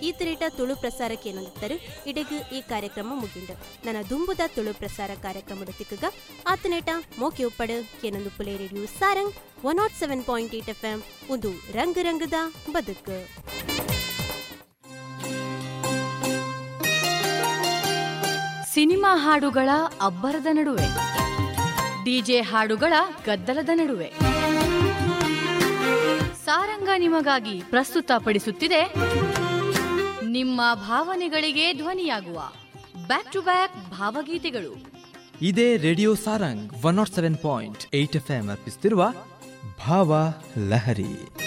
ಈತರೇಟ ತುಳು ಪ್ರಸಾರಕ್ಕೆ ಏನಂತಾರೆ ಇಡೆಗ್ ಈ ಕಾರ್ಯಕ್ರಮ ಮುಗಿಂಡು ನನ್ನ ದುಂಬುದ ತುಳು ಪ್ರಸಾರ ಕಾರ್ಯಕ್ರಮದ ತಿಕ್ಕಗ ಆತನೇಟ ಮೋಕೆ ಉಪ್ಪಡು ಏನೊಂದು ಪುಲೆ ರೇಡಿಯೋ ಸಾರಂಗ್ 107.8 FM ಒಂದು ರಂಗ ರಂಗದ ಬದುಕು. ಸಿನಿಮಾ ಹಾಡುಗಳ ಅಬ್ಬರದ ನಡುವೆ ಡಿಜೆ ಹಾಡುಗಳ ಗದ್ದಲದ ನಡುವೆ ಸಾರಂಗ ನಿಮಗಾಗಿ ಪ್ರಸ್ತುತಪಡಿಸುತ್ತಿದೆ ನಿಮ್ಮ ಭಾವನೆಗಳಿಗೆ ಧ್ವನಿಯಾಗುವ ಬ್ಯಾಕ್ ಟು ಬ್ಯಾಕ್ ಭಾವಗೀತೆಗಳು. ಇದೇ ರೇಡಿಯೋ ಸಾರಂಗ್ 107.8 FM ಅರ್ಪಿಸುತ್ತಿರುವ ಭಾವ ಲಹರಿ.